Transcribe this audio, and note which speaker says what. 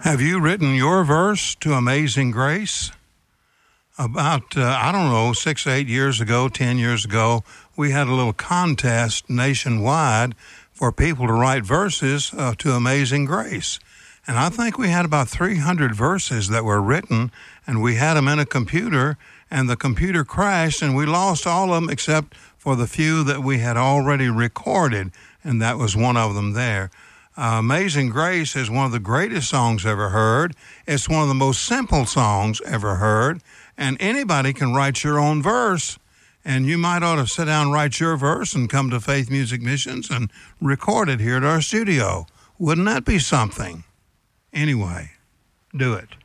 Speaker 1: Have you written your verse to Amazing Grace? About, 6, 8 years ago, 10 years ago, we had a little contest nationwide for people to write verses to Amazing Grace. And I think we had about 300 verses that were written, and we had them in a computer, and the computer crashed, and we lost all of them except for the few that we had already recorded, and that was one of them there. Amazing Grace is one of the greatest songs ever heard. It's one of the most simple songs ever heard, and anybody can write your own verse. And you might ought to sit down and write your verse and come to Faith Music Missions and record it here at our studio. Wouldn't that be something? Anyway, do it.